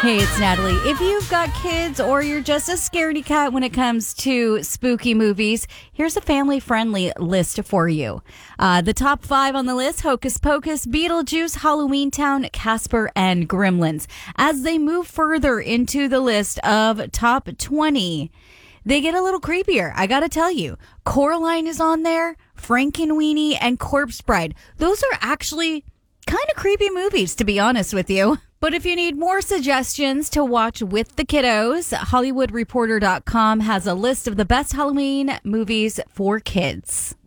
Hey, it's Natalie. If you've got kids or you're just a scaredy cat when it comes to spooky movies, here's a family-friendly list for you. The top 5 on the list: Hocus Pocus, Beetlejuice, Halloween Town, Casper, and Gremlins. As they move further into the list of top 20, they get a little creepier, I gotta tell you. Coraline is on there, Frankenweenie, and Corpse Bride. Those are actually kind of creepy movies, to be honest with you. But if you need more suggestions to watch with the kiddos, HollywoodReporter.com has a list of the best Halloween movies for kids.